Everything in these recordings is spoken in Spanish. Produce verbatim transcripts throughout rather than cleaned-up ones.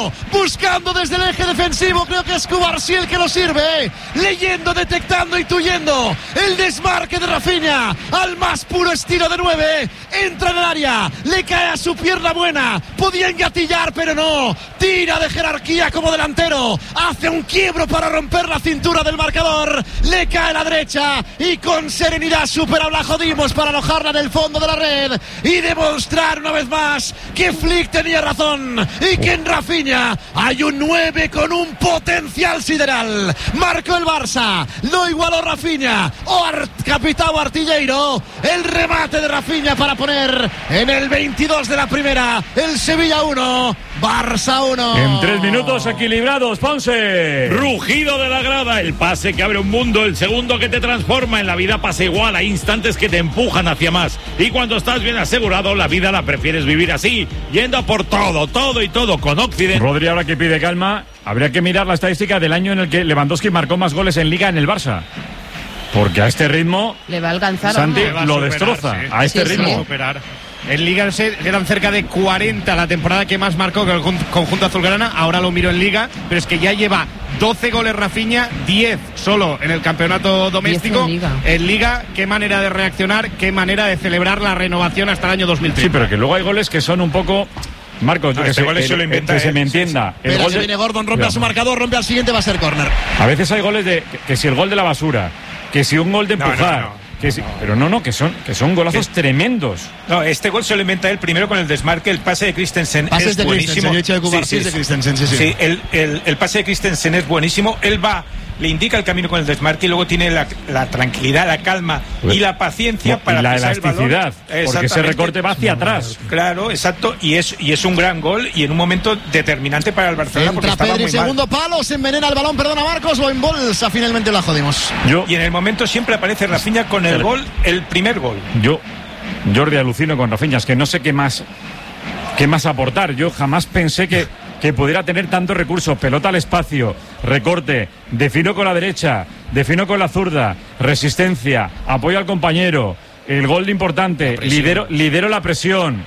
uno, buscando desde el eje defensivo, creo que es Cubarsí el que lo sirve, leyendo, detectando, intuyendo el desmarque de Rafinha, al más puro estilo de nueve, entra en el área, le cae a su pierna buena, podía engatillar pero no, tira de jerarquía como delantero, hace un quiebro para romper la cintura del marcador, le cae a la derecha y con serenidad supera a Vlaho Dimos para alojarla en el fondo de la red y demostrar una vez más que Flick tenía razón y que en Rafinha hay un nueve con un potencial sideral. Marcó el Barça, lo igualó Rafinha, o Art, capitán Artilleiro, el remate de Rafinha para poner en el veintidós de la primera el Sevilla uno, Barça uno. En tres minutos equilibrados, Ponce. Rugido de la grada, el pase que abre un mundo, el segundo que te transforma. En la vida pasa igual, hay instantes que te empujan hacia más y cuando estás bien asegurado la vida la prefieres vivir así, yendo a por todo, todo y todo con Occident. Rodri, ahora que pide calma, habría que mirar la estadística del año en el que Lewandowski marcó más goles en Liga en el Barça, porque a este ritmo le va a alcanzar, Santi ¿no? lo superar, destroza, sí. a este sí, ritmo sí. Superar. En Liga eran cerca de cuarenta la temporada que más marcó con el conjunto azulgrana. Ahora lo miro en Liga, pero es que ya lleva doce goles Rafinha, diez solo en el campeonato doméstico. En Liga. En Liga, qué manera de reaccionar, qué manera de celebrar la renovación hasta el año dos mil treinta. Sí, pero que luego hay goles que son un poco... Marcos, No, que, este se, gol se que- lo inventa que se él, me sí, entienda. El Pero gol se de- viene Gordon, rompe a su marcador, rompe al siguiente, va a ser córner. A veces hay goles de que, que si el gol de la basura, que si un gol de No, no, empujar, no. que si, pero no, no, que son que son golazos tremendos. No, este gol se lo inventa él primero con el desmarque, el pase de Christensen Pases es de buenísimo. Christensen, yo he dicho de Cubarsí, Sí, sí, es de sí. Christensen, sí, sí. Sí, el, el, el pase de Christensen es buenísimo, él va, le indica el camino con el desmarque y luego tiene la, la tranquilidad, la calma y la paciencia Y para la pisar el balón. elasticidad, porque ese Exactamente. recorte va hacia atrás. Claro, exacto, y es, y es un gran gol y en un momento determinante para el Barcelona porque Entra estaba Pedri, muy mal. segundo palo, se envenena el balón, perdona Marcos, lo embolsa, finalmente la jodimos. Yo, Y en el momento siempre aparece Rafinha con el gol, el primer gol. yo, Jordi, alucino con Rafinha, es que no sé qué más, qué más aportar. Yo jamás pensé que, que pudiera tener tantos recursos, pelota al espacio, recorte, defino con la derecha, defino con la zurda, resistencia, apoyo al compañero, el gol de importante, lidero, lidero la presión.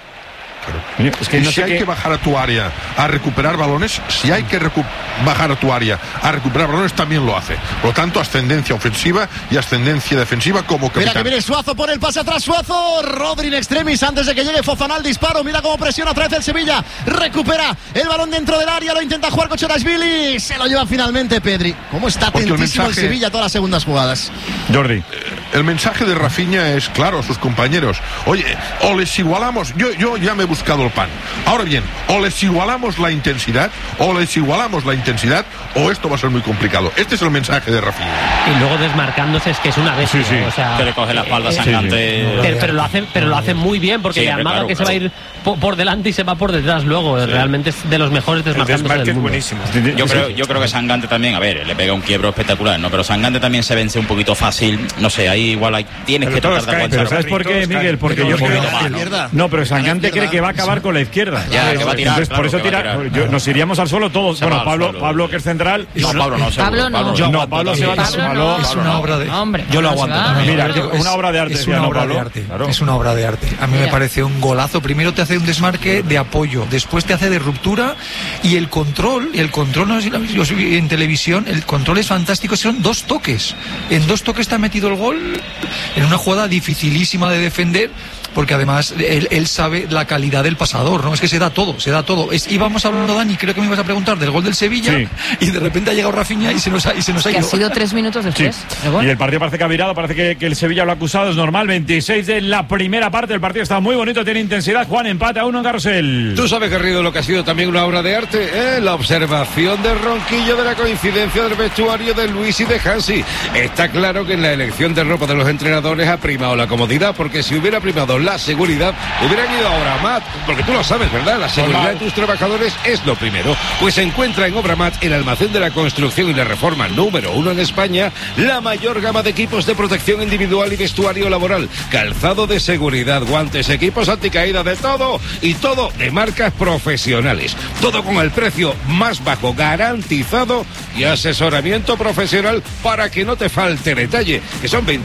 Es que y no si sé hay qué... que bajar a tu área a recuperar balones, si hay que recu- bajar a tu área a recuperar balones, también lo hace. Por lo tanto, ascendencia ofensiva y ascendencia defensiva como Mira que capitán. viene Suazo por el pase atrás, Suazo, Rodri in extremis antes de que llegue Fofana al disparo, mira cómo presiona otra vez el Sevilla, recupera el balón dentro del área, lo intenta jugar Kochorashvili, se lo lleva finalmente Pedri. ¿Cómo está Porque el atentísimo el, mensaje- Sevilla todas las segundas jugadas? Jordi. El mensaje de Rafinha es claro a sus compañeros. Oye, o les igualamos, yo, yo ya me he buscado el pan. Ahora bien, o les igualamos la intensidad, o les igualamos la intensidad, o esto va a ser muy complicado. Este es el mensaje de Rafinha. Y luego desmarcándose es que es una bestia. Sí, sí. O sea, Que le coge la espalda eh, Sangante. Pero, pero lo hace, pero lo hace muy bien porque Sí, le amaga claro, que claro. se va a ir po- por delante y se va por detrás luego. Realmente es de los mejores El desmarcándose desmarque del es mundo. buenísimo. Yo creo, yo creo que Sangante también, a ver, le pega un quiebro espectacular, ¿no? Pero Sangante también se vence un poquito fácil, no sé, ahí igual hay, tienes Pero que todos tratar de caen, Pero aguantar. ¿sabes por qué, Todos Miguel? caen. Porque Todos yo caen. creo... Izquierda. No, pero Sangante Izquierda. cree que va a acabar con la izquierda. Ya, que va a tirar, Entonces, claro, por eso que va a tira, tirar. yo- nos iríamos al suelo todos. Se Bueno, va al Pablo, suelo. Pablo que es central. No, Pablo no, seguro, Pablo no. Pablo Yo No, Pablo se va a Pablo Pablo- no. Es una obra de... Hombre, Yo lo no se aguanto. va. No, Mira, no, que es- una obra de arte, Es decía, una ¿no, obra Pablo? de arte. Claro. Es una obra de arte. A mí Mira. me parece un golazo. Primero te hace un desmarque de apoyo, después te hace de ruptura y el control, el control, no sé si lo habéis visto en televisión, el control es fantástico. Son dos toques. En dos toques te ha metido el gol en una jugada dificilísima de defender. Porque además él, él sabe la calidad del pasador, ¿no? Es que se da todo, se da todo. Es, íbamos hablando, Dani, creo que me ibas a preguntar del gol del Sevilla, Sí. y de repente ha llegado Rafinha y se nos ha, y se nos ha Que ha ido. sido tres minutos Sí. después. el gol. Y el partido parece que ha virado, parece que, que el Sevilla lo ha acusado, es normal. veintiséis de la primera parte, el partido está muy bonito, tiene intensidad. Juan, empate a uno en Carrusel. Tú sabes, Garrido, lo que ha sido también una obra de arte, ¿eh? La observación del ronquillo de la coincidencia del vestuario de Luis y de Hansi. Está claro que en la elección de ropa de los entrenadores ha primado la comodidad, porque si hubiera primado la seguridad, hubieran ido a Obramat, porque tú lo sabes, ¿verdad? La seguridad de tus trabajadores es lo primero. Pues se encuentra en Obramat, el almacén de la construcción y la reforma número uno en España, la mayor gama de equipos de protección individual y vestuario laboral, calzado de seguridad, guantes, equipos anticaída, de todo, y todo de marcas profesionales. Todo con el precio más bajo garantizado y asesoramiento profesional para que no te falte detalle, que son veinte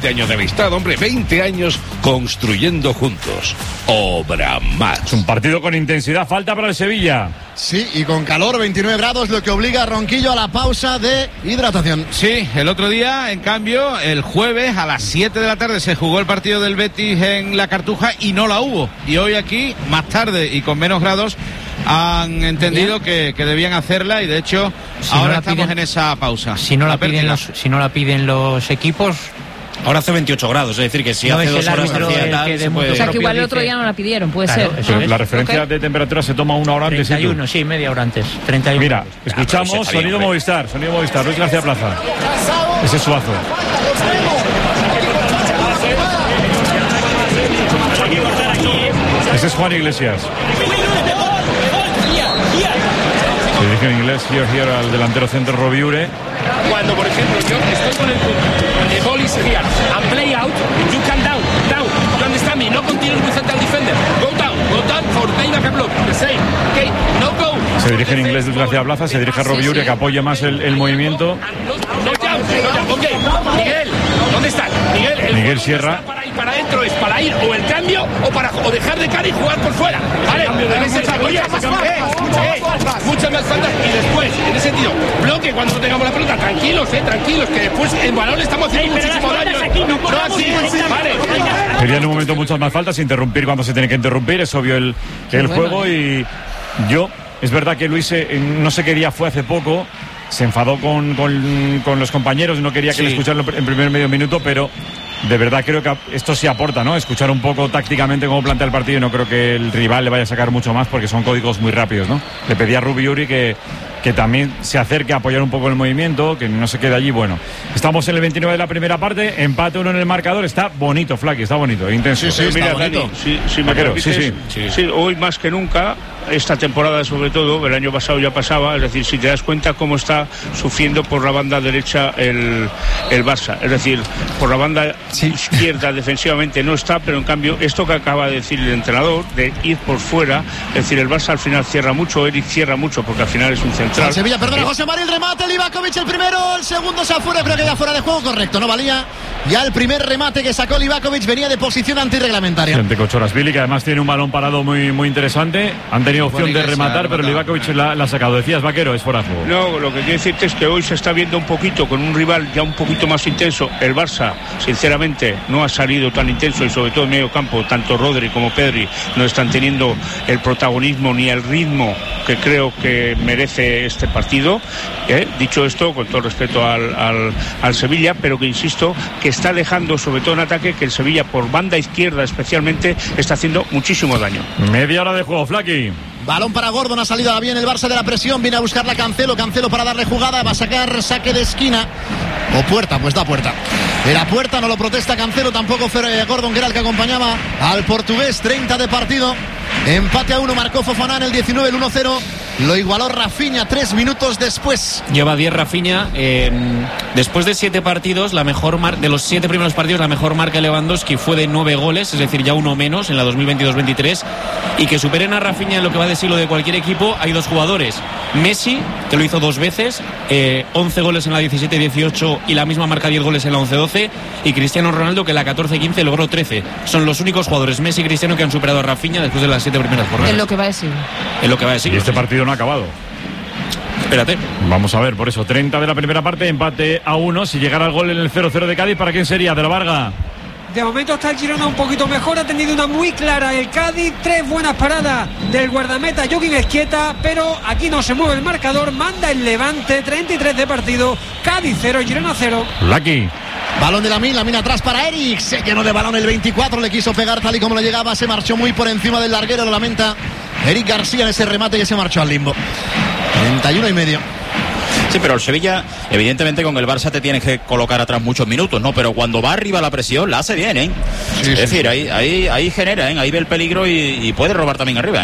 veinte años de amistad, hombre, veinte años construyendo juntos. Obra más. Es un partido con intensidad, falta para el Sevilla. Sí, y con calor, veintinueve grados, lo que obliga a Ronquillo a la pausa de hidratación. Sí, el otro día, en cambio, el jueves a las siete de la tarde se jugó el partido del Betis en la Cartuja y no la hubo. Y hoy aquí, más tarde y con menos grados, han entendido que, que debían hacerla y de hecho si ahora no estamos piden, en esa pausa. Si no la, la piden los, si no la piden los equipos. Ahora hace veintiocho grados, es decir, que si no hace es dos horas hacía tal, se puede... O sea, que igual el otro día no la pidieron, puede claro, ser. La referencia okay. de temperatura se toma una hora antes. treinta y uno, sí, media hora antes. treinta y uno. Mira, escuchamos ah, sonido bien, Movistar, sonido Movistar, Luis García Plaza. Ese es Suazo. Ese es Juan Iglesias. Se dirige en inglés here, here al delantero centro Robiure. Cuando, por ejemplo, yo estoy con el punto, el ball is here, and play out, you can down, down, you understand me, no continue with central defender, go down, go down for play back and block, the same, okay, no go. Se dirige en inglés Luis García Plaza, se dirige a Robiure, que apoya más el, el movimiento. No, no, no, ok, Miguel, ¿dónde está? Miguel, el Miguel Sierra. Para ir para adentro es para ir o el cambio o para o dejar de cara y jugar por fuera. Vale, en ese sentido, oye, eh, eh, muchas más faltas y después, en ese sentido, bloque cuando no tengamos la pelota, tranquilos, eh, tranquilos, que después en balón le estamos haciendo hey, muchísimo daño. Aquí, no, no así, vale. Quería en un momento muchas más faltas, interrumpir cuando se tiene que interrumpir, es obvio el, el bueno, juego eh. y yo, es verdad que Luis, eh, no sé qué día fue hace poco, se enfadó con, con, con los compañeros, no quería que sí. le escucharan en primer medio minuto, pero de verdad creo que esto sí aporta, ¿no? Escuchar un poco tácticamente cómo plantea el partido y no creo que el rival le vaya a sacar mucho más porque son códigos muy rápidos, ¿no? Le pedía a Rubiuri que, que también se acerque a apoyar un poco el movimiento, que no se quede allí. Bueno, estamos en el veintinueve de la primera parte, empate uno en el marcador, está bonito, Flaky, está bonito, intenso. Sí, sí, mira, Dani, si, si me permites, sí, sí. Sí. sí, hoy más que nunca, esta temporada sobre todo, el año pasado ya pasaba, es decir, si te das cuenta cómo está sufriendo por la banda derecha el, el Barça, es decir, por la banda sí. izquierda defensivamente no está, pero en cambio esto que acaba de decir el entrenador, de ir por fuera, es decir, el Barça al final cierra mucho, Eric cierra mucho porque al final es un central. Al Sevilla, perdona, José María, el remate, Livakovic el primero, el segundo se afuera, creo que ya fuera de juego, correcto, no valía. Ya el primer remate que sacó Livakovic venía de posición antirreglamentaria. Frente Cochorasvili, que además tiene un balón parado muy, muy interesante. Han tenido opción de rematar, pero Livakovic la, la ha sacado. Decías, Vaquero, es fuera de juego. No, lo que quiero decirte es que hoy se está viendo un poquito con un rival ya un poquito más intenso. El Barça, sinceramente, no ha salido tan intenso y sobre todo en medio campo, tanto Rodri como Pedri no están teniendo el protagonismo ni el ritmo que creo que merece este partido. ¿Eh? Dicho esto, con todo respeto al, al, al Sevilla, pero que insisto, que está dejando, sobre todo en ataque, que el Sevilla por banda izquierda especialmente está haciendo muchísimo daño. Media hora de juego, Flaky. Balón para Gordon, ha salido bien el Barça de la presión, viene a buscarla Cancelo, Cancelo para darle jugada, va a sacar saque de esquina o puerta, pues da puerta. Era puerta, no lo protesta Cancelo, tampoco Gordon, que era el que acompañaba al portugués. Treinta de partido, empate a uno, marcó Fofana en el diecinueve, el uno cero. Lo igualó Rafinha tres minutos después. Lleva diez Rafinha. Eh, después de siete partidos, la mejor mar- de los siete primeros partidos, la mejor marca de Lewandowski fue de nueve goles, es decir, ya uno menos en la dos mil veintidós veintitrés. Y que superen a Rafinha en lo que va de siglo de cualquier equipo, hay dos jugadores. Messi, que lo hizo dos veces, eh, once goles en la diecisiete dieciocho y la misma marca diez goles en la once doce. Y Cristiano Ronaldo, que en la catorce quince logró trece. Son los únicos jugadores, Messi y Cristiano, que han superado a Rafinha después de las siete primeras jornadas. En lo que va de siglo. En lo que va de siglo. Y este partido no ha acabado. Espérate. Vamos a ver, por eso, treinta de la primera parte, empate a uno. Si llegara el gol en el cero cero de Cádiz, ¿para quién sería? De la Varga. De momento está el Girona un poquito mejor, ha tenido una muy clara el Cádiz, tres buenas paradas del guardameta Joaquín Esquieta, pero aquí no se mueve el marcador, manda el Levante, treinta y tres de partido, Cádiz cero, Girona cero. Lucky. Balón de Lamine, Lamine atrás para Eric, se llenó de balón el veinticuatro, le quiso pegar tal y como le llegaba, se marchó muy por encima del larguero, lo lamenta Eric García en ese remate que se marchó al limbo. treinta y uno y medio. Sí, pero el Sevilla, evidentemente con el Barça te tienes que colocar atrás muchos minutos, ¿no? Pero cuando va arriba la presión, la hace bien, ¿eh? Sí, es sí, decir, sí. Ahí, ahí, ahí genera, ¿eh? Ahí ve el peligro y, y puede robar también arriba, ¿eh?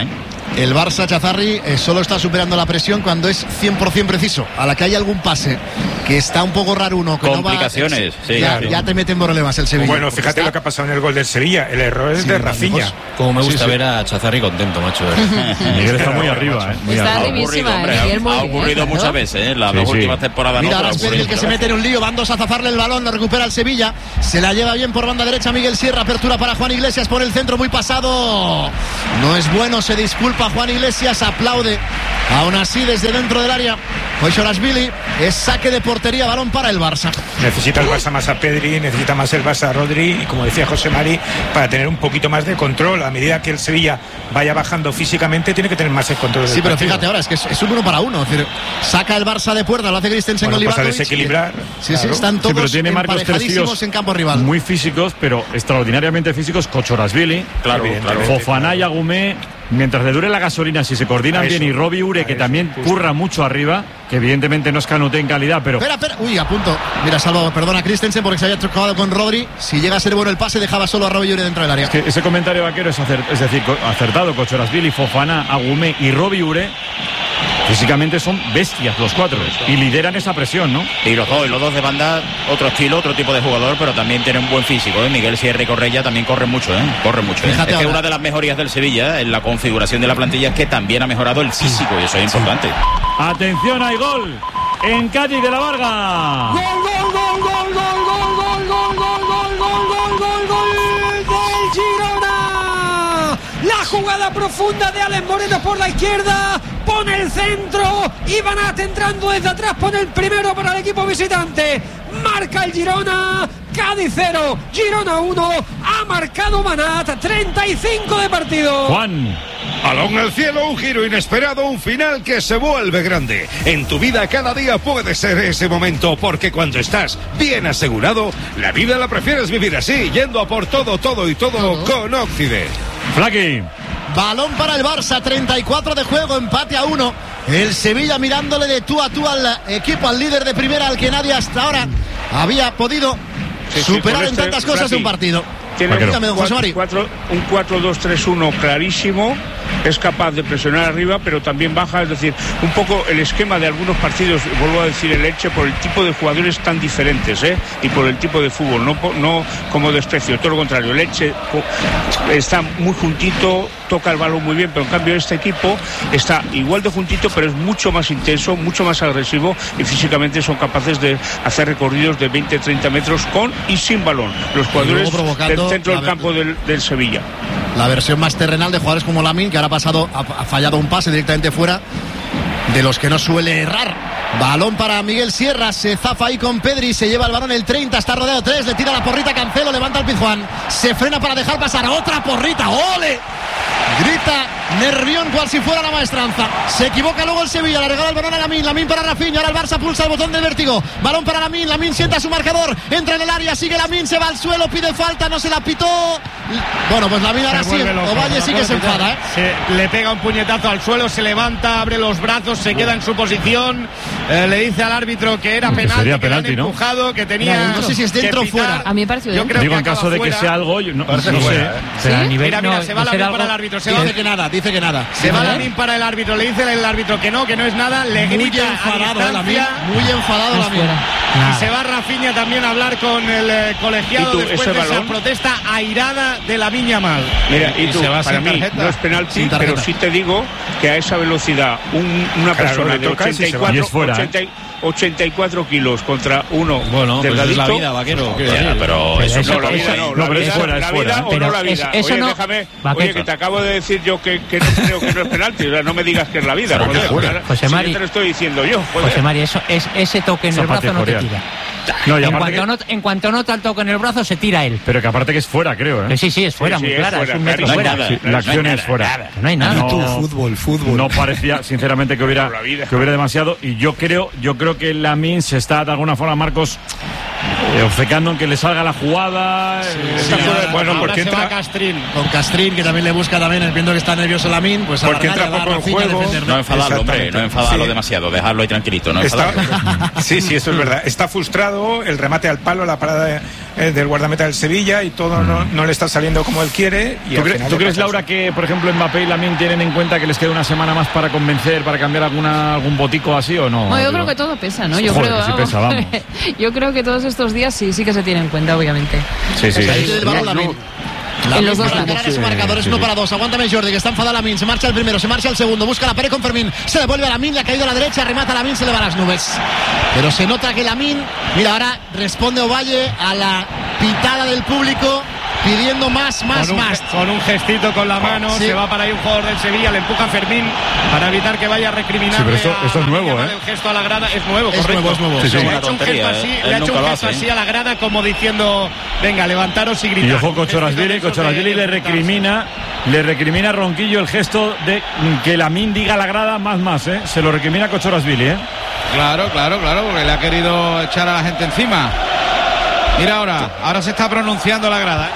El Barça, Chazarri, eh, solo está superando la presión cuando es cien por ciento preciso. A la que hay algún pase que está un poco raro uno, que complicaciones, no va, sí, ya, claro. ya te meten problemas el Sevilla. Bueno, fíjate lo que ha pasado en el gol del Sevilla. El error es Sí, de no, Rafinha. pues, Como me gusta Sí, sí. ver a Chazarri contento, macho. Miguel está muy arriba, ¿eh? Muy Está arriba. arribísima, hombre, eh, Miguel, muy ha bien, ocurrido claro. muchas veces, ¿eh? Las Sí, dos sí. últimas temporadas. Mira, no, ahora pero es Pedri el que ocurrido se muchas mete en un lío, van dos a zafarle el balón, lo recupera el Sevilla, se la lleva bien por banda derecha Miguel Sierra, apertura para Juan Iglesias por el centro, muy pasado, no es bueno, se disculpa Juan Iglesias, aplaude, aún así desde dentro del área, Koisorashvili, es saque de portería, balón para el Barça. Necesita el Barça más a Pedri, necesita más el Barça a Rodri y, como decía José Mari, para tener un poquito más de control. A medida que el Sevilla vaya bajando físicamente, tiene que tener más el control del Sí, pero partido. fíjate ahora, es que es, es un uno para uno, es decir, saca el Barça de puerta, lo hace Christensen Bueno, con pues a Livakovic. desequilibrar, Sí, sí, claro. están Sí, todos pero tiene Marcos tres emparejadísimos tíos en campo rival. muy físicos, pero extraordinariamente físicos. Koisorashvili, Claro, claro. Fofana y Agumé, mientras le dure la gasolina, si se coordinan A bien, eso, y Robbie Ure, a que eso, también justo. curra mucho arriba, que evidentemente no es Canute en calidad, pero Espera, espera. Uy, a punto. Mira, salvo, perdona, Christensen porque se había chocado con Rodri. Si llega a ser bueno el pase, dejaba solo a Robbie Ure dentro del área. es que ese comentario vaquero es, acer- es decir, co- acertado. Koisorashvili, Fofana, Agumé y Robbie Ure físicamente son bestias los cuatro y lideran esa presión, ¿no? Y los dos, y los dos de banda, otro estilo, otro tipo de jugador, pero también tienen un buen físico, ¿eh? Miguel Sierra y Correia también corren mucho, ¿eh? Corren mucho, ¿eh? Fíjate Es que ahora. una de las mejorías del Sevilla, ¿eh? En la configuración de la plantilla, es que también ha mejorado el físico, y eso es importante. Atención, hay gol en Cádiz de la Varga. Gol, gol, gol, gol, gol, gol, gol, gol, gol, gol, gol, gol, gol, gol del Girona. La jugada profunda de Alex Moreno por la izquierda, pone el centro, Ibanat entrando desde atrás, pone el primero para el equipo visitante, marca el Girona, Cádiz cero, Girona uno, ha marcado Banat, treinta y cinco de partido. Juan. Balón al cielo, un giro inesperado, un final que se vuelve grande. En tu vida cada día puede ser ese momento, porque cuando estás bien asegurado, la vida la prefieres vivir así, yendo a por todo, todo y todo con Occident. Flaky. Balón para el Barça, treinta y cuatro de juego, empate a uno. El Sevilla mirándole de tú a tú al equipo, al líder de primera, al que nadie hasta ahora había podido Sí, sí, superar con en este, tantas cosas de un Flaky, partido. Tiene un Dígame, don José Mari. cuatro- un cuatro dos tres uno clarísimo, es capaz de presionar arriba, pero también baja, es decir, un poco el esquema de algunos partidos, vuelvo a decir el Elche, por el tipo de jugadores tan diferentes, ¿eh? Y por el tipo de fútbol, no, po- no como desprecio, todo lo contrario, el Elche co- está muy juntito, toca el balón muy bien, pero en cambio este equipo está igual de juntito, pero es mucho más intenso, mucho más agresivo, y físicamente son capaces de hacer recorridos de veinte a treinta metros con y sin balón, los jugadores provocando del centro la del campo del, del Sevilla. La versión más terrenal de jugadores como Lamine, que ahora ha pasado, ha, ha fallado un pase directamente fuera, de los que no suele errar. Balón para Miguel Sierra, se zafa ahí con Pedri, se lleva el balón el treinta, está rodeado tres, le tira la porrita Cancelo, levanta el Pizjuán, se frena para dejar pasar otra porrita, ¡ole! Grita Nervión cual si fuera la maestranza. Se equivoca luego el Sevilla, le regala el balón a Lamine, Lamine para Rafinha, ahora el Barça pulsa el botón del vértigo. Balón para Lamine, Lamine sienta su marcador, entra en el área, sigue Lamine, se va al suelo, pide falta, no se la pitó. Bueno, pues Lamine ahora Se sí, vuelve loco, Ovalle sí que se enfada, ¿eh? Se le pega un puñetazo al suelo, se levanta, abre los brazos, se queda en su posición, eh, le dice al árbitro que era Que penalti, sería que le han penalti, ¿no? empujado, que tenía No sé si es que dentro o pitar. fuera. A mí me pareció Yo bien. creo Digo, que en caso acaba de que fuera. sea algo, yo no, Parece no que sé. fuera, ¿eh? Pero a ¿Sí? nivel Mira, mira, no- se va no será Lamine para el algo- árbitro, se Dice va, que nada, dice que nada. se va Lamine para el árbitro, le dice el árbitro que no, que no es nada, le Muy grita enfadado, a eh, Lamine, distancia. muy enfadado Es Lamine. fuera. Y Nada. se va Rafinha también a hablar con el eh, colegiado ¿Y tú, después ese de esa balón? protesta airada de la Viña Mal. Mira, y Y tú, se va para sin mí tarjeta. no es penalti, Sin tarjeta. pero sí te digo que a esa velocidad un- una Claro, persona le de tocas y se va. ochenta y cuatro, Y es fuera, ¿eh? ochenta y- ochenta y cuatro kilos contra uno Bueno, pues es delgadito. la vida, vaquero. quiero Ya, decir. pero eso No, no la vida eso- no, no, la pero es vida, fuera, es la fuera, vida ¿eh? o Pero no la es- vida. eso Oye, no- déjame, va, oye, que- que te acabo de decir yo que, que no creo que no es penalti, o sea, no me digas que es la vida. Claro que joder, fuera. ahora, José si Mari- yo te lo estoy diciendo yo, joder. José Mari, eso, es, ese toque en el Zapate brazo no te Coreal. tira. No, y En aparte cuanto, que- no, en cuanto nota el toque en el brazo, se tira él. pero que aparte que es fuera, creo, ¿eh? Que sí, sí, es fuera, Sí, muy sí, es clara, fuera, es un metro claro. fuera. No hay Sí, nada. la acción no hay es fuera. nada. No hay nada. No, Tú, fútbol, fútbol. no parecía, sinceramente, que hubiera, La vida. que hubiera demasiado. Y yo creo, yo creo que Lamine se está de alguna forma, Marcos, eh, obcecando en que le salga la jugada. eh, Sí, Está fuera, ahora- bueno, ahora porque se entra- va Castrín. Con Castrín, que también le busca también, viendo que está nervioso Lamine, pues a Porque largar, entra a dar poco en Rafinha, juego. defender. No enfadarlo, hombre, Exactamente. no enfadarlo Sí. demasiado, dejarlo ahí tranquilito, no Está- enfadarlo. sí, sí, eso es verdad. Está frustrado, el remate al palo, la parada eh, del guardameta del Sevilla y todo no, no le está saliendo como él quiere. Y ¿Tú, al cre- final ¿tú le crees, pasa Laura, que por ejemplo Mbappé y Lamine tienen en cuenta que les queda una semana más para convencer, para cambiar alguna algún botico así o no? Bueno, yo Digo, creo que todo pesa, ¿no? Yo Joder, creo, que sí pesa, vamos. yo creo que todos estos días sí, sí que se tienen en cuenta, obviamente. Sí, sí. Ahí tiene el balón Lamine. En los dos para lados. ganar ese marcador es Sí, uno sí. para dos. Aguántame Jordi, que está enfadado Lamine. Se marcha el primero, se marcha el segundo. Busca la pared con Fermín. Se devuelve a Lamine, le ha caído a la derecha. Remata Lamine, se le va a las nubes. Pero se nota que Lamine, mira, ahora responde Ovalle a la pitada del público pidiendo más, más, con un, más. Con un gestito con la mano, Sí. se va para ahí un jugador del Sevilla, le empuja a Fermín para evitar que vaya a recriminar. Sí, pero esto- esto es nuevo, ¿eh? El gesto a la grada es nuevo, Es correcto. nuevo, es nuevo. Sí, sí. Le Una ha hecho un tontería, gesto así, ¿eh? le ha Él hecho nunca un lo gesto hace, así ¿eh? a la grada como diciendo, venga, levantaros y gritar. Y ojo Cochorasvili, Cochorasvili le recrimina, le recrimina a Ronquillo el gesto de que Lamine diga a la grada más, más, ¿eh? Se lo recrimina Cochorasvili, ¿eh? Claro, claro, claro, porque le ha querido echar a la gente encima. Mira ahora, ahora se está pronunciando la grada.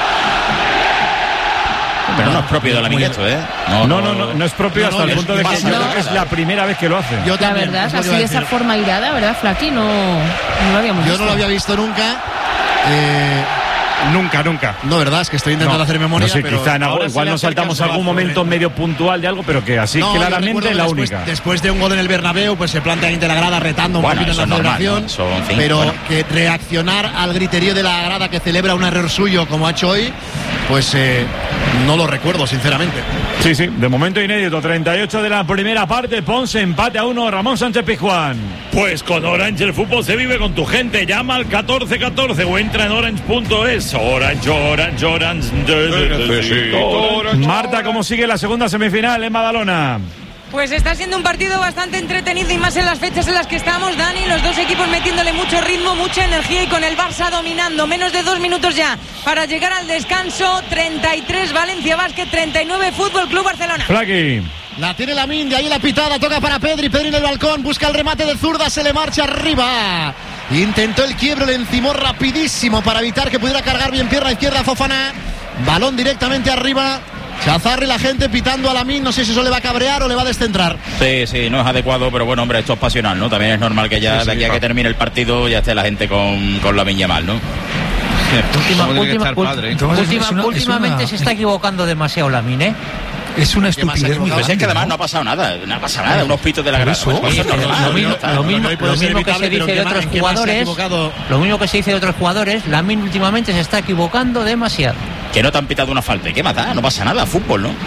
Pero no es propio de Lamine esto, ¿eh? No, no, no, no es propio No, hasta no, el es- punto de que pasa yo creo nada. que es la primera vez que lo hace. Yo La también, verdad, es lo que así iba a de esa decir. forma irada, ¿verdad, Flaqui? No, no lo habíamos Yo visto. no lo había visto nunca. Eh, Nunca, nunca. no, verdad, es que estoy intentando No, hacer memoria. no sé, pero quizá en algo- ahora se igual le nos acerca saltamos el algún solazo, momento ¿eh? medio puntual de algo, pero que así No, yo claramente recuerdo la después, única. Después de un gol en el Bernabéu, pues se plantea gente la grada retando un Bueno, poquito eso en la es normal, celebración. ¿no? Eso, en fin, pero bueno. que reaccionar al griterío de la grada que celebra un error suyo como ha hecho hoy, pues eh, no lo recuerdo, sinceramente. Sí, sí, de momento inédito, treinta y ocho de la primera parte, Ponce empate a uno, Ramón Sánchez Pizjuán. Pues con Orange el fútbol se vive con tu gente. Llama al catorce catorce o entra en orange punto es. Orange, Orange, Orange. Marta, ¿cómo sigue la segunda semifinal en Badalona? Pues está siendo un partido bastante entretenido y más en las fechas en las que estamos, Dani. Los dos equipos metiéndole mucho ritmo, mucha energía y con el Barça dominando. Menos de dos minutos ya para llegar al descanso. treinta y tres Valencia Basket, treinta y nueve Fútbol Club Barcelona. Flaqui. La tiene Lamine, de ahí la pitada, toca para Pedri, Pedri en el balcón, busca el remate de zurda, se le marcha arriba. Intentó el quiebro, le encimó rapidísimo para evitar que pudiera cargar bien pierna izquierda Fofana. Balón directamente arriba. Chazarri, la gente pitando a Lamine, no sé si eso le va a cabrear o le va a descentrar. Sí, sí, no es adecuado, pero bueno, hombre, esto es pasional, ¿no? También es normal que ya Sí, sí, de aquí a que claro. termine el partido ya esté la gente con, con Lamine Yamal, ¿no? Última- ¿Cómo tiene que última- estar padre, eh? última- Es una- es últimamente una- se está equivocando demasiado Lamine, ¿eh? Es una ¿Qué más ha estupidez muy equivocado? Pues es que grande, además ¿no? no ha pasado nada, no ha pasado nada, unos pitos de la Por grada. eso, Pues, Oye, eso es pero normal, lo mismo, ya está. lo mismo- hoy puede lo ser mismo que se evitable, dice pero de ¿en qué otros más- en qué más se ha jugadores, equivocado? lo mismo que se dice de otros jugadores, Lamine últimamente se está equivocando demasiado. Que no te han pitado una falta, ¿y qué más da? No pasa nada, fútbol, ¿no?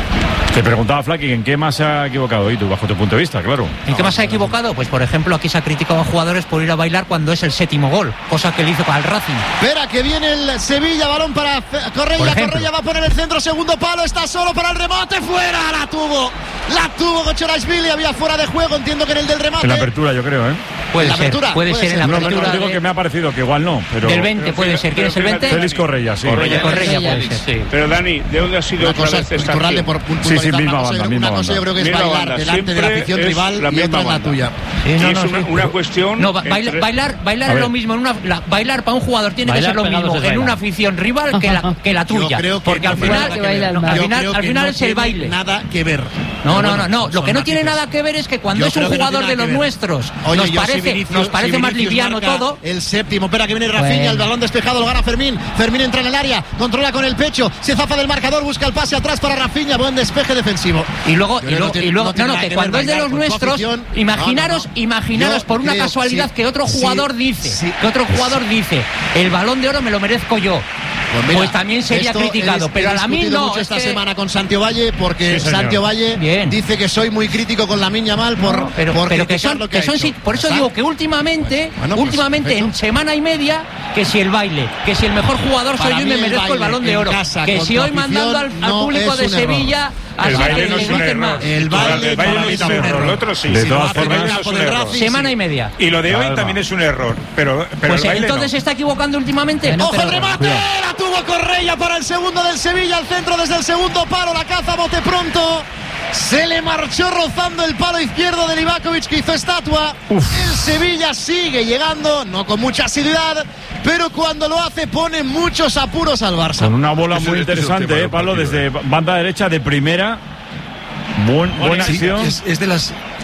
Te preguntaba Flaqui, ¿en qué más se ha equivocado? Y tú, bajo tu punto de vista, claro. ¿En qué más se ha equivocado? Pues por ejemplo aquí se ha criticado a jugadores por ir a bailar cuando es el séptimo gol, cosa que le hizo para el Racing. Espera, que viene el Sevilla, balón para Fe- Por Correia, ejemplo. Correia va a poner el centro, segundo palo, está solo para el remate, fuera, la tuvo, la tuvo Gochorashvili, había fuera de juego, entiendo que en el del remate. En la apertura, yo creo, ¿eh? Puede La ser, apertura, puede puede ser en la No, no, apertura no, digo de- que me ha parecido que igual no, pero... del veinte, puede ser. ¿Quién es el veinte? Félix Correia, sí. Correia. Correia puede ser. Sí. Pero Dani, ¿de dónde ha sido Una otra cosa, vez esta Iturralde, acción? por pu- Sí, sí, puntualizar, misma una cosa, banda, yo- misma una cosa banda. yo creo que es Misma bailar banda, delante de la siempre afición es rival la y misma otra en la banda. tuya. Sí, Y no, es no, una, sí. una cuestión. No, ba- baila- entre- bailar, bailar A es ver. lo mismo. En una, la- bailar para un jugador tiene Bailar que ser lo pegados mismo es en bailar. una afición rival que la, que la tuya. Yo creo que porque no al tiene final, nada que que baila ver. el no, mar. al Yo final, creo al que final no es el tiene baile. nada que ver. No, Pero no, bueno, no, no. Lo son que no tiene matices. nada que ver es que cuando Yo es un creo que no jugador tiene de nada los que ver. nuestros Oye, nos yo si parece, Vinicius- nos parece si más Vinicius liviano marca todo. El séptimo, espera que viene Rafinha, Bueno. el balón despejado, lo gana Fermín. Fermín entra en el área, controla con el pecho, se zafa del marcador, busca el pase atrás para Rafinha, buen despeje defensivo. Y luego, Yo y creo luego, que y luego, no tiene no, no, nada que que cuando ver es de bailar los con tu nuestros, afición. imaginaros, No, no, no. imaginaros Yo por una creo, casualidad sí, que otro sí, jugador dice, sí. que otro jugador dice, el balón de oro me lo merezco yo. Pues, mira, Pues también sería esto criticado, he- pero he a Lamine discutido no. mucho es esta que- semana con Santiago Valle porque Sí, señor. Santiago Valle Bien. dice que soy muy crítico con Lamine Yamal por, No, pero, por pero que criticar son, lo que ha son hecho. sí, por eso ¿Está? digo que últimamente, Bueno, pues, últimamente en perfecto. semana y media, que si el baile, que si el mejor jugador soy Para yo y mí me el merezco el baile balón de en oro, casa que con si tu hoy mandando al, afición al no público es de un error. Sevilla El así baile que no es le un griten error. más. El baile El baile para no mí es un también. error, el otro sí. De Sí, todas el baile formas- no es un Del error. Racing, Semana sí. y media. Y lo de hoy Calma. también es un error, pero, pero Pues el baile entonces no. se está equivocando últimamente. ¡Ojo el pero- remate! La tuvo Correia para el segundo del Sevilla, al centro desde el segundo palo, la caza bote pronto. Se le marchó rozando el palo izquierdo de Livakovic, que hizo estatua. El Sevilla sigue llegando, no con mucha asiduidad, pero cuando lo hace pone muchos apuros al Barça. Con una bola Ese- muy ese es el interesante, tema eh, del Pablo, partido, desde banda derecha de primera. Buen, buena Sí, acción. es, es de las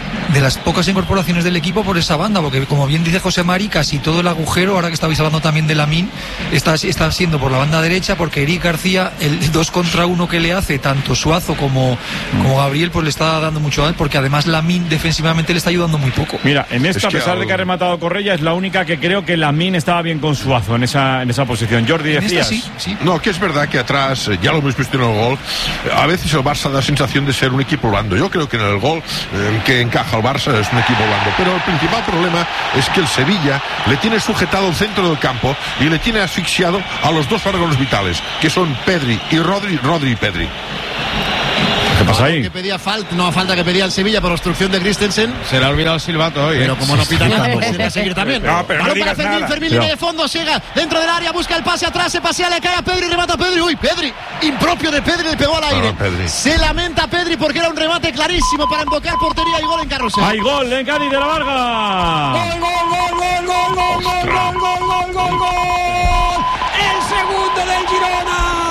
de las pocas incorporaciones del equipo por esa banda, porque como bien dice José Mari, casi todo el agujero, ahora que estabais hablando también de Lamine, está, está siendo por la banda derecha, porque Eric García, el dos contra uno que le hace tanto Suazo como, como Gabriel, pues le está dando mucho a él, porque además Lamine defensivamente le está ayudando muy poco. Mira, en esta, es que a pesar al... de que ha rematado Correia, es la única que creo que Lamine estaba bien con Suazo en esa, en esa posición. Jordi, decías. Sí, sí. No, que es verdad que atrás, ya lo hemos visto en el gol, a veces el Barça da la sensación de ser un equipo blando. Yo creo que en el gol eh, que encaja el Barça es un equipo blando, pero el principal problema es que el Sevilla le tiene sujetado el centro del campo y le tiene asfixiado a los dos órganos vitales, que son Pedri y Rodri, Rodri y Pedri. ¿Qué pasa ahí? Que pedía falta, no falta que pedía el Sevilla por obstrucción de Christensen. Se le ha olvidado el silbato hoy. Pero ¿eh? como no pita nada, pues tiene que seguir también. No, pero no digas Fermín, nada. Fermín, línea de fondo, llega dentro del área, busca el pase atrás, se pasea, le cae a Pedri, remata a Pedri. Uy, Pedri, impropio de Pedri, le pegó al aire. No, se lamenta Pedri porque era un remate clarísimo para embocar portería y gol en Carrusel. Hay gol en Cádiz de la Varga. Gol, gol, gol, gol, gol, gol, gol, gol, gol, gol, gol, gol. El segundo del Girona.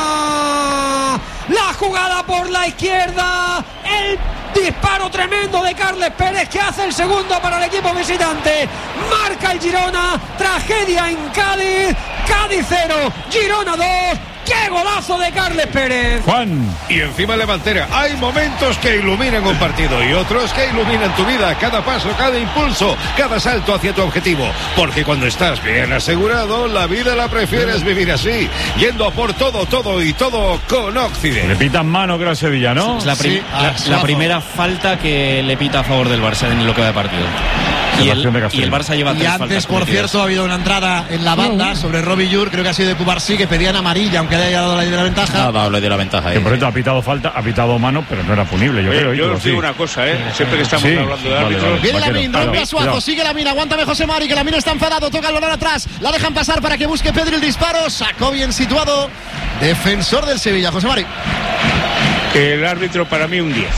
La jugada por la izquierda, el disparo tremendo de Carles Pérez que hace el segundo para el equipo visitante. Marca el Girona, tragedia en Cádiz, Cádiz cero, Girona dos. ¡Qué golazo de Carles Pérez! Juan. Y encima Levantera, hay momentos que iluminan un partido y otros que iluminan tu vida, cada paso, cada impulso, cada salto hacia tu objetivo. Porque cuando estás bien asegurado, la vida la prefieres vivir así, yendo a por todo, todo y todo con Occident. Le pitan mano, creo, a Sevilla, ¿no? Es la, prim- sí, la, la primera falta que le pita a favor del Barça en lo que va de partido. Y el, y el Barça lleva y tres antes, faltas por cometidas. cierto, ha habido una entrada en la banda sobre Robbie Llur, creo que ha sido de Cubarsí, que pedían amarilla, aunque le haya dado la, la ventaja. No, no, le dio la ventaja. Que por cierto ha pitado falta, ha pitado mano, pero no era punible, yo Oye, creo. yo os digo sí. una cosa, ¿eh? Siempre que estamos Sí, hablando de vale, árbitros. vale. Viene Vaquero, Lamine, claro, rompe a Suazo, cuidado. sigue Lamine, aguántame José Mari, que Lamine está enfadado, toca el balón atrás, la dejan pasar para que busque Pedri el disparo, sacó bien situado, defensor del Sevilla, José Mari. El árbitro para mí un diez.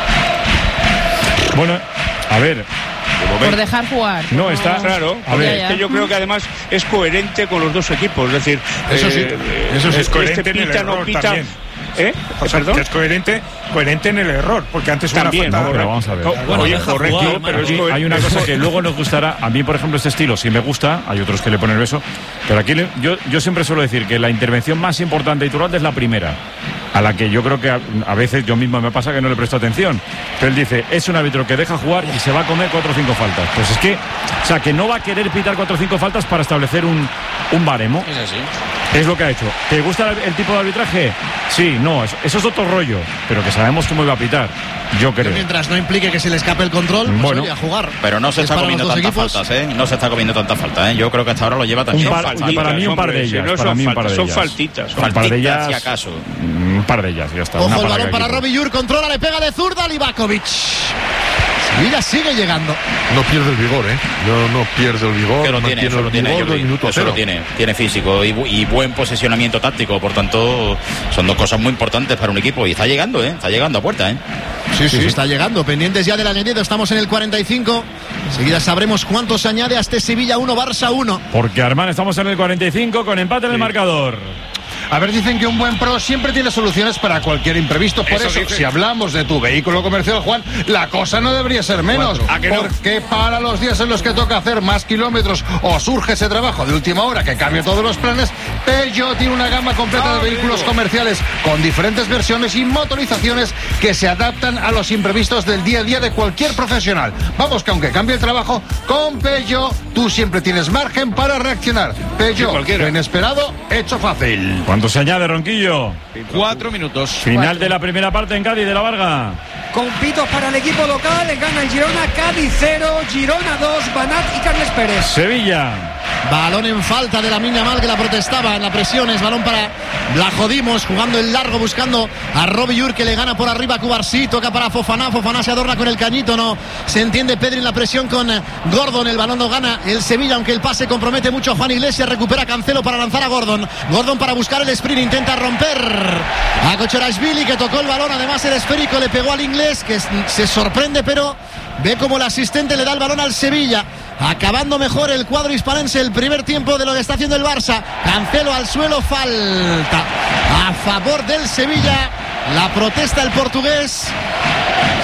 Bueno, a ver. Por dejar jugar. No, está Claro, a ver. es que yo creo que además es coherente con los dos equipos, es decir, Eso sí, eh, eso sí es este coherente en el pita, no error pita. también. ¿Eh? O sea, ¿Perdón? que es coherente, coherente en el error, porque antes También, una falta. No, pero vamos a ver. Bueno, Oye, deja correcto, jugar, pero Aquí es co- hay una cosa que luego nos gustará. A mí, por ejemplo, este estilo sí me gusta. Hay otros que le ponen el beso. Pero aquí le- yo, yo siempre suelo decir que la intervención más importante y Iturralde es la primera, a la que yo creo que a, a veces yo mismo me pasa que no le presto atención. Pero él dice, es un árbitro que deja jugar y se va a comer cuatro o cinco faltas. Pues es que, o sea, que no va a querer pitar cuatro o cinco faltas para establecer un, un baremo. Es así. Es lo que ha hecho. ¿Te gusta el, el tipo de arbitraje? Sí, no, eso, eso es otro rollo. Pero que sabemos cómo iba a pitar. Yo creo. Mientras no implique que se le escape el control, pues Bueno. oye, a jugar. Pero no se Es está para comiendo los dos tantas equipos. faltas, ¿eh? No se está comiendo tantas faltas, ¿eh? Yo creo que hasta ahora lo lleva también. Un par- Faltitas, para mí un par de hombre, si ellas. no para son mí un par faltas, de son ellas. faltitas, son Un par de faltitas, ellas. si acaso. Un par de ellas, ya está. Ojo Una el para balón cada para equipo. Robbie Llur, controla, le pega de zurda a Livakovic. Sevilla sigue llegando. No pierde el vigor, ¿eh? No, no pierde el vigor. Que lo tiene, mantiene eso lo el tiene, vigor Jordi. del minuto Eso lo cero. tiene, tiene físico y, bu- y buen posicionamiento táctico, por tanto son dos cosas muy importantes para un equipo y está llegando, ¿eh? Está llegando a puerta, ¿eh? Sí, sí, está llegando. Pendientes ya del añadido, estamos en el cuarenta y cinco. Enseguida sabremos cuánto se añade a este Sevilla uno, Barça uno. Porque Armán estamos en el cuarenta y cinco con empate en el marcador. A ver, dicen que un buen pro siempre tiene soluciones para cualquier imprevisto. Por Eso eso, dice. si hablamos de tu vehículo comercial, Juan, la cosa no debería ser menos. Cuatro. ¿A que no? Porque para los días en los que toca hacer más kilómetros o surge ese trabajo de última hora que cambia todos los planes, Peugeot tiene una gama completa de vehículos comerciales con diferentes versiones y motorizaciones que se adaptan a los imprevistos del día a día de cualquier profesional. Vamos, que aunque cambie el trabajo, con Peugeot tú siempre tienes margen para reaccionar. Peugeot, lo inesperado, hecho fácil. ¿Cuánto se añade, Ronquillo? Cuatro minutos. Final de la primera parte en Cádiz de la Varga. Con pitos para el equipo local, gana el Girona, Cádiz cero, Girona dos, Banat y Carles Pérez. Sevilla. Balón en falta de la Lamine Yamal, que la protestaba en la presión. Es balón para Blajodimos, jugando el largo, buscando a Robbie Llur, que le gana por arriba a Cubarsí. Toca para Fofana, Fofana se adorna con el cañito, no se entiende Pedri en la presión con Gordon. El balón lo gana el Sevilla, aunque el pase compromete mucho a Juan Iglesias. Recupera Cancelo para lanzar a Gordon. Gordon para buscar el sprint, intenta romper a Kocherashvili, que tocó el balón. Además el esférico le pegó al inglés, que se sorprende, pero ve como el asistente le da el balón al Sevilla. Acabando mejor el cuadro hispalense el primer tiempo de lo que está haciendo el Barça. Cancelo al suelo, falta a favor del Sevilla. La protesta el portugués.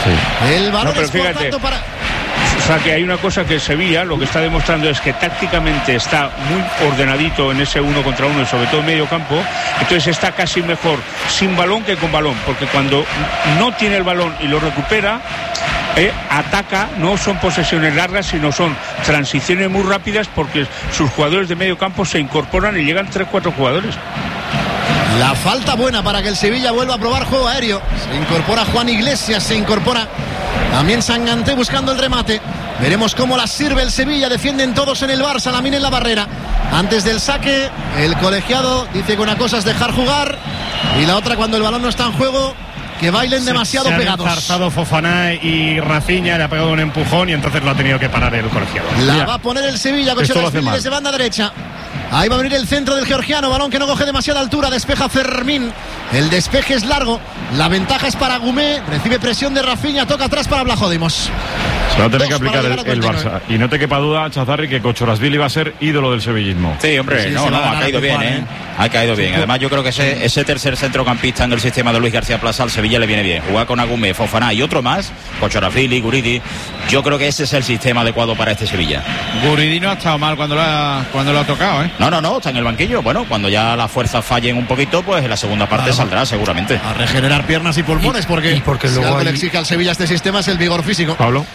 Sí. El balón No, pero es por fíjate. tanto para... O sea que hay una cosa que Sevilla lo que está demostrando es que tácticamente está muy ordenadito en ese uno contra uno y sobre todo en medio campo, entonces está casi mejor sin balón que con balón, porque cuando no tiene el balón y lo recupera, eh, ataca, no son posesiones largas, sino son transiciones muy rápidas porque sus jugadores de medio campo se incorporan y llegan tres cuatro jugadores. La falta buena para que el Sevilla vuelva a probar juego aéreo. Se incorpora Juan Iglesias, se incorpora también Sanganté buscando el remate. Veremos cómo la sirve el Sevilla. Defienden todos en el Barça, Lamine en la barrera. Antes del saque, el colegiado dice que una cosa es dejar jugar y la otra, cuando el balón no está en juego, que bailen se, demasiado se han pegados. enzarzado Fofana y Rafinha, le ha pegado un empujón y entonces lo ha tenido que parar el colegiado. La Mira, va a poner el Sevilla con Chorasvili desde banda derecha. Ahí va a venir el centro del georgiano, balón que no coge demasiada altura, despeja Fermín. El despeje es largo, la ventaja es para Gumé, recibe presión de Rafinha, toca atrás para Blajodimos. Se va a tener Dos que aplicar para el, llegar a el cuarenta y Barça. Y no te quepa duda, Chazarri, que Kochorazvili va a ser ídolo del sevillismo. Sí, hombre, Sí, no, se no, va a ha ganar caído bien, Juan, ¿eh? ¿eh? Ha caído bien. Además, yo creo que ese, ese tercer centrocampista en el sistema de Luis García Plaza al Sevilla le viene bien. Jugar con Agumé, Fofana y otro más, Kochorazvili, Guridi. Yo creo que ese es el sistema adecuado para este Sevilla. Guridi no ha estado mal cuando lo ha, cuando lo ha tocado, ¿eh? No, no, no, está en el banquillo. Bueno, cuando ya las fuerzas fallen un poquito, pues en la segunda parte Claro. saldrá seguramente. A regenerar piernas y pulmones, porque, y porque si luego algo le hay- exige al Sevilla este sistema es el vigor físico. Pablo.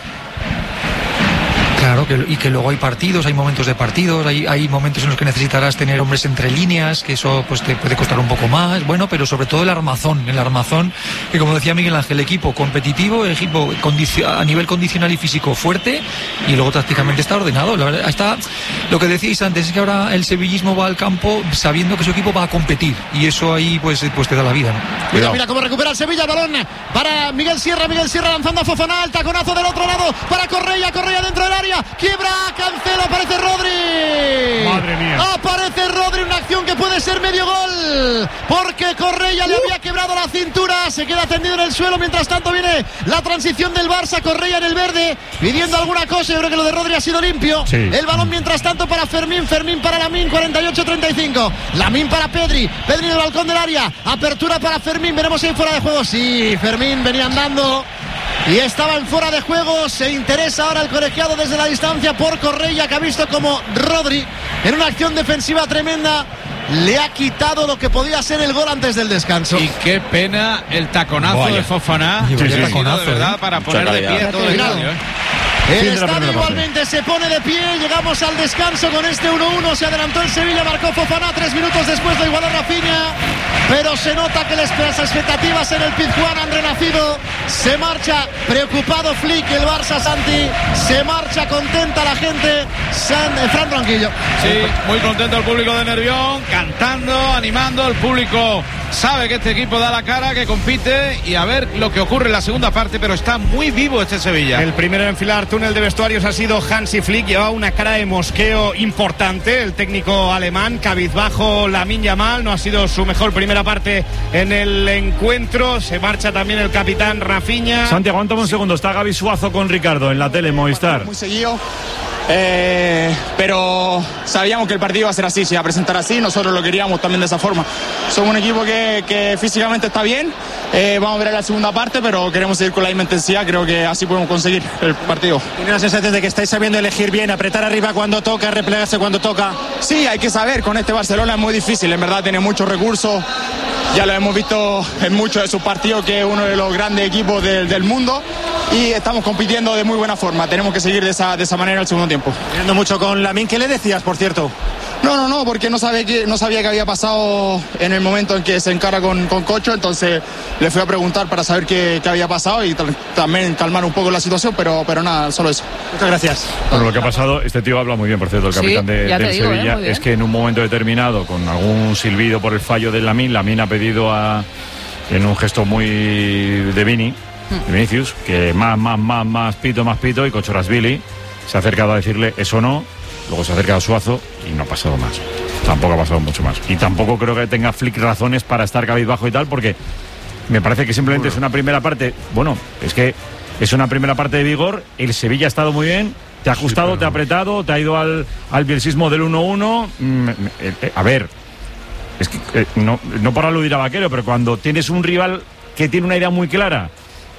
Claro, que, y que luego hay partidos, hay momentos de partidos, hay, hay momentos en los que necesitarás tener hombres entre líneas, que eso pues te puede costar un poco más, bueno, pero sobre todo el armazón, el armazón, que como decía Miguel Ángel, equipo competitivo, equipo condicio- a nivel condicional y físico fuerte, y luego tácticamente está ordenado. La verdad, está, lo que decíais antes es que ahora el sevillismo va al campo sabiendo que su equipo va a competir, y eso ahí pues, pues te da la vida, ¿no? Mira, mira cómo recupera el Sevilla, balón para Miguel Sierra, Miguel Sierra lanzando a Fofana, el taconazo del otro lado para Correia, Correia dentro del área, quiebra, cancela, aparece Rodri. Madre mía. Aparece Rodri, una acción que puede ser medio gol, porque Correia le había quebrado la cintura, se queda tendido en el suelo, mientras tanto viene la transición del Barça, Correia en el verde, pidiendo alguna cosa, yo creo que lo de Rodri ha sido limpio. Sí. El balón mientras tanto para Fermín, Fermín para Lamine, cuarenta y ocho treinta y cinco, Lamine para Pedri, Pedri en el balcón del área, apertura para Fermín, veremos si hay fuera de juego, sí, Fermín venía andando y estaba en fuera de juego. Se interesa ahora el colegiado desde la distancia por Correia, que ha visto como Rodri en una acción defensiva tremenda le ha quitado lo que podía ser el gol antes del descanso. Y qué pena el taconazo Vaya. de Fofana. Sí, sí, Ha sí. sido Taconazo, de verdad ¿eh? para Mucha poner de calidad. pie todo el Cuidado. estadio, ¿eh? El Fin de la estadio primera parte. igualmente se pone de pie, llegamos al descanso con este uno uno, se adelantó el Sevilla, marcó Fofana, tres minutos después lo igualó Rafinha, pero se nota que las expectativas en el Pizjuán han renacido, se marcha preocupado Flick, el Barça Santi, se marcha contenta la gente, San, eh, Fran Ronquillo. Sí, muy contento el público de Nervión, cantando, animando, el público sabe que este equipo da la cara, que compite y a ver lo que ocurre en la segunda parte, pero está muy vivo este Sevilla. El primero en enfilar túnel de vestuarios ha sido Hansi Flick, llevaba una cara de mosqueo importante, el técnico alemán, cabizbajo Lamine Yamal, no ha sido su mejor primera parte en el encuentro, se marcha también el capitán Rafinha. Santiago, aguántame un segundo. Está Gaby Suazo con Ricardo en la tele Movistar. Muy seguido. Eh, pero sabíamos que el partido iba a ser así, se iba a presentar así, nosotros lo queríamos también de esa forma. Somos un equipo que, que físicamente está bien, eh, vamos a ver la segunda parte, pero queremos seguir con la misma intensidad, creo que así podemos conseguir el partido. ¿Tiene la sensación de que estáis sabiendo elegir bien, apretar arriba cuando toca, replegarse cuando toca? Sí, hay que saber, con este Barcelona es muy difícil, en verdad tiene muchos recursos, ya lo hemos visto en muchos de sus partidos, que es uno de los grandes equipos de, del mundo, y estamos compitiendo de muy buena forma, tenemos que seguir de esa, de esa manera el segundo tiempo. Viendo mucho con Lamine, ¿qué le decías, por cierto? No, no, no, porque no sabía que, no sabía qué había pasado en el momento en que se encara con, con Cocho, entonces le fui a preguntar para saber qué, qué había pasado y tal- también calmar un poco la situación, pero, pero nada, solo eso. Muchas gracias. Bueno, lo que ha pasado, este tío habla muy bien, por cierto, el Sí, capitán de, ya te del digo, ¿eh? Sevilla, Muy bien. es que en un momento determinado, con algún silbido por el fallo de Lamine, Lamine ha pedido a, en un gesto muy de Vini, de Vinicius, que más, más, más, más pito, más pito, y Kochorazvili se ha acercado a decirle eso no, luego se ha acercado a Suazo y no ha pasado más. Tampoco ha pasado mucho más. Y tampoco creo que tenga Flick razones para estar cabizbajo y tal, porque me parece que simplemente es una primera parte, bueno, es que es una primera parte de vigor, el Sevilla ha estado muy bien, te ha ajustado, te ha apretado, te ha ido al, al bielsismo del uno uno. Mm, eh, eh, a ver, es que eh, no, no para aludir a Vaquero, pero cuando tienes un rival que tiene una idea muy clara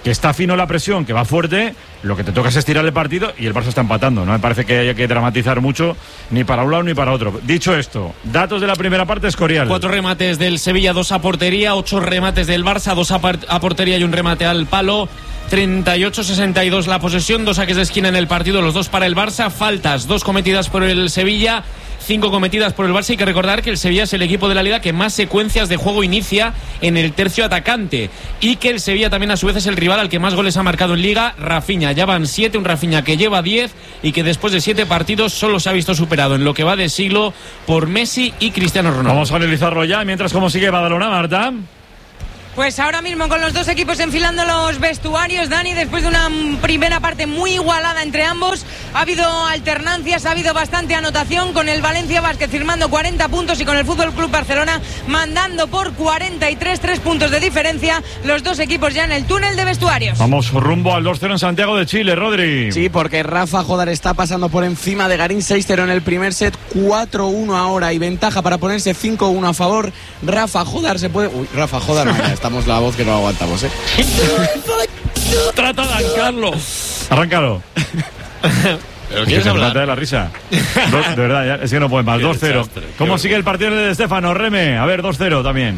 que está fino la presión, que va fuerte, lo que te toca es estirar el partido y el Barça está empatando. No me parece que haya que dramatizar mucho ni para un lado ni para otro. Dicho esto, datos de la primera parte, Escorial. Cuatro remates del Sevilla, dos a portería, ocho remates del Barça, dos a, a portería y un remate al palo. treinta y ocho sesenta y dos la posesión, dos saques de esquina en el partido, los dos para el Barça, faltas, dos cometidas por el Sevilla, cinco cometidas por el Barça. Hay que recordar que el Sevilla es el equipo de la Liga que más secuencias de juego inicia en el tercio atacante y que el Sevilla también a su vez es el rival al que más goles ha marcado en Liga. Rafinha, ya van siete, un Rafinha que lleva diez y que después de siete partidos solo se ha visto superado en lo que va de siglo por Messi y Cristiano Ronaldo. Vamos a analizarlo ya, mientras cómo sigue Badalona, Marta. Pues ahora mismo con los dos equipos enfilando los vestuarios, Dani, después de una primera parte muy igualada entre ambos, ha habido alternancias, ha habido bastante anotación, con el Valencia Basket firmando cuarenta puntos y con el Fútbol Club Barcelona mandando por cuarenta y tres, tres puntos de diferencia, los dos equipos ya en el túnel de vestuarios. Vamos rumbo al dos cero en Santiago de Chile, Rodri. Sí, porque Rafa Jodar está pasando por encima de Garín, seis cero en el primer set, cuatro uno ahora y ventaja para ponerse cinco uno a favor. Rafa Jodar se puede... Uy, Rafa Jodar, no, ya estamos la voz que no aguantamos, ¿eh? Trata de arrancarlo. Arráncalo. ¿Pero quieres hablar? De la risa. Dos, de verdad, ya, es que no pueden más. dos cero. ¿Cómo sigue el partido de Stefano, Reme? A ver, dos cero también.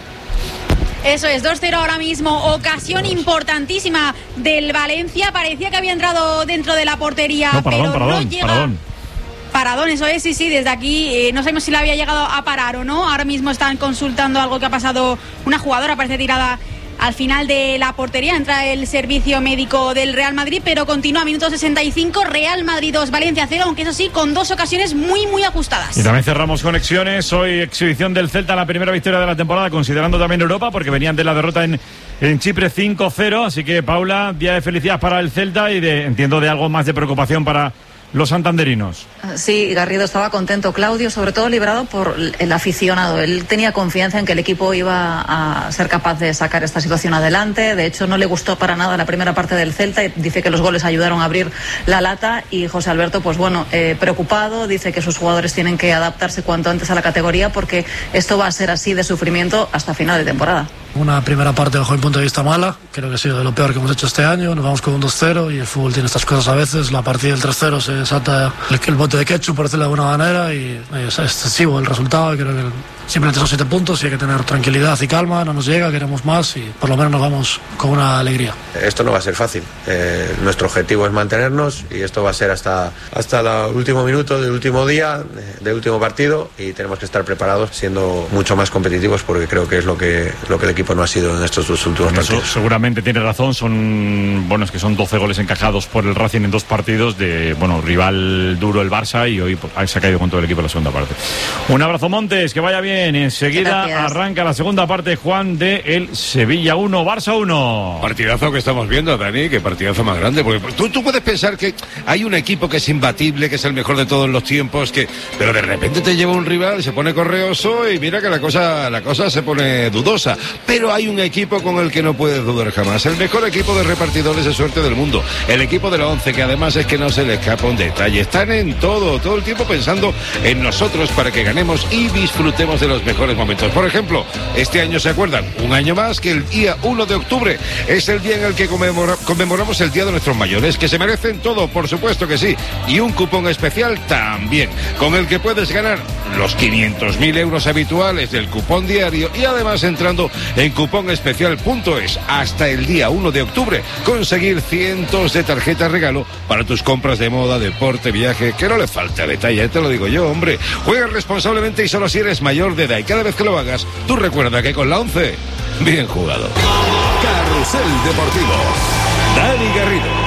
Eso es, dos cero ahora mismo, ocasión importantísima del Valencia, parecía que había entrado dentro de la portería, no, paradón, pero paradón, no llega... Paradón. Paradón, eso es, sí, sí, desde aquí eh, no sabemos si la había llegado a parar o no. Ahora mismo están consultando algo que ha pasado, una jugadora parece tirada al final de la portería, entra el servicio médico del Real Madrid, pero continúa, minuto sesenta y cinco, Real Madrid dos, Valencia cero, aunque eso sí, con dos ocasiones muy, muy ajustadas. Y también cerramos conexiones, hoy exhibición del Celta, la primera victoria de la temporada, considerando también Europa, porque venían de la derrota en, en Chipre cinco cero, así que Paula, día de felicidad para el Celta y de, entiendo de algo más de preocupación para los santanderinos. Sí, Garrido estaba contento, Claudio, sobre todo librado por el aficionado. Él tenía confianza en que el equipo iba a ser capaz de sacar esta situación adelante. De hecho, no le gustó para nada la primera parte del Celta y dice que los goles ayudaron a abrir la lata. Y José Alberto, pues bueno, eh, preocupado, dice que sus jugadores tienen que adaptarse cuanto antes a la categoría porque esto va a ser así de sufrimiento hasta final de temporada. Una primera parte bajo mi punto de vista mala, creo que ha sido de lo peor que hemos hecho este año. Nos vamos con un dos cero y el fútbol tiene estas cosas a veces. La partida del tres cero se desata el, el bote de ketchup, por decirlo de alguna manera, y es excesivo el resultado. Creo que simplemente son siete puntos y hay que tener tranquilidad y calma. No nos llega, queremos más y por lo menos nos vamos con una alegría. Esto no va a ser fácil. Eh, nuestro objetivo es mantenernos y esto va a ser hasta, hasta el último minuto del último día, del último partido, y tenemos que estar preparados siendo mucho más competitivos porque creo que es lo que, lo que el equipo no ha sido en estos dos últimos bueno, partidos. Seguramente tiene razón, son bueno es que son doce goles encajados por el Racing en dos partidos de bueno rival duro el Barça y hoy pues, se ha caído con todo el equipo en la segunda parte. Un abrazo, Montes, que vaya bien. Enseguida Gracias. Arranca la segunda parte, Juan, de el Sevilla uno, Barça uno. Partidazo que estamos viendo, Dani, que partidazo más grande, porque tú, tú puedes pensar que hay un equipo que es imbatible, que es el mejor de todos los tiempos, que pero de repente te lleva un rival, se pone correoso y mira que la cosa, la cosa se pone dudosa. Pero hay un equipo con el que no puedes dudar jamás. El mejor equipo de repartidores de suerte del mundo. El equipo de la once, que además es que no se le escapa un detalle. Están en todo, todo el tiempo pensando en nosotros para que ganemos y disfrutemos de los mejores momentos. Por ejemplo, este año se acuerdan, un año más, que el día uno de octubre es el día en el que conmemora, conmemoramos el Día de nuestros mayores, que se merecen todo, por supuesto que sí. Y un cupón especial también, con el que puedes ganar los quinientos mil euros habituales del cupón diario y además entrando en cuponespecial punto es hasta el día uno de octubre conseguir cientos de tarjetas regalo para tus compras de moda, deporte, viaje, que no le falte detalle, te lo digo yo, hombre. Juega responsablemente y solo si eres mayor de edad, y cada vez que lo hagas, tú recuerda que con la once, bien jugado. Carrusel Deportivo. Dani Garrido.